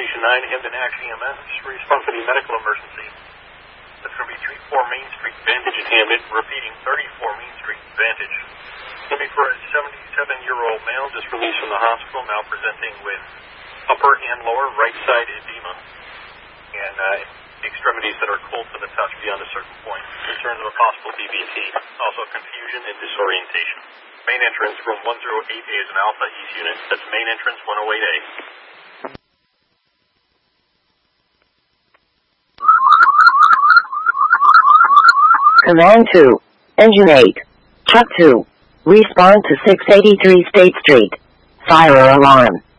Station 9, Hamden Axe EMS, respond for the medical emergency. That's going to be 34 Main Street, Vantage in Hamden, repeating 34 Main Street, Vantage. It's going to be for a 77-year-old male just released from the hospital, now presenting with upper and lower right side edema and extremities that are cold to the touch beyond a certain point. Concerns of a possible DVT. Also confusion and disorientation. Main entrance, room 108A is an Alpha East unit. That's main entrance 108A. Command 2. Engine 8. Truck 2. Respond to 683 State Street. Fire alarm.